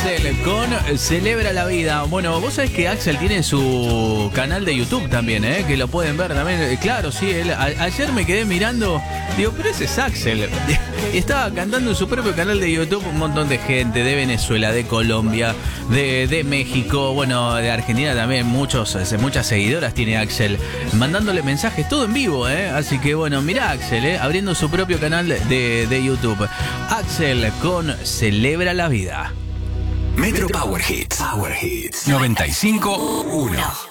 Axel con Celebra la Vida. Bueno, vos sabés que Axel tiene su canal de YouTube también, que lo pueden ver también. Claro, sí, ayer me quedé mirando, digo, pero ese es Axel. Y estaba cantando en su propio canal de YouTube un montón de gente de Venezuela, de Colombia, de México, bueno, de Argentina también, muchas seguidoras tiene Axel, mandándole mensajes, todo en vivo, Así que bueno, mirá Axel, abriendo su propio canal de YouTube. Axel con Celebra la Vida. Metro Power Hits. Power Hits 95.1.